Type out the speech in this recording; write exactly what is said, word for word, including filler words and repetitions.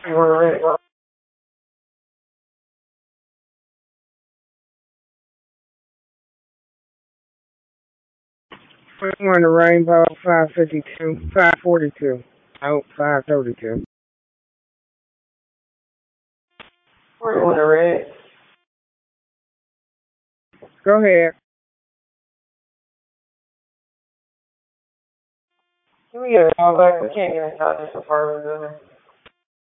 Alright, well, we're in the rainbow, five fifty-two, five forty-two. Oh, five thirty-two. We're in the red. Go ahead. Let me get a call back. I can't get inside this apartment building.